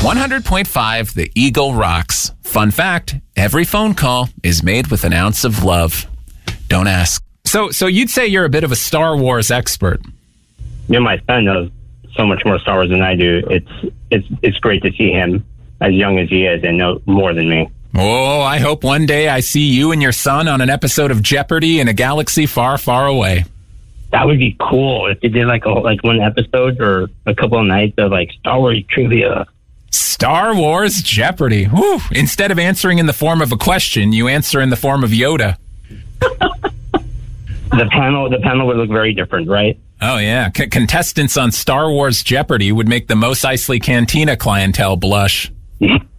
100.5 The Eagle rocks. Fun fact, every phone call is made with an ounce of love. Don't ask. So you'd say you're a bit of a Star Wars expert. Yeah, my son knows so much more Star Wars than I do. It's great to see him as young as he is and know more than me. Oh, I hope one day I see you and your son on an episode of Jeopardy in a galaxy far, far away. That would be cool if they did like one episode or a couple of nights of like Star Wars trivia. Star Wars Jeopardy. Whew. Instead of answering in the form of a question, you answer in the form of Yoda. The panel would look very different, right? Oh, yeah. Contestants on Star Wars Jeopardy would make the Mos Eisley Cantina clientele blush.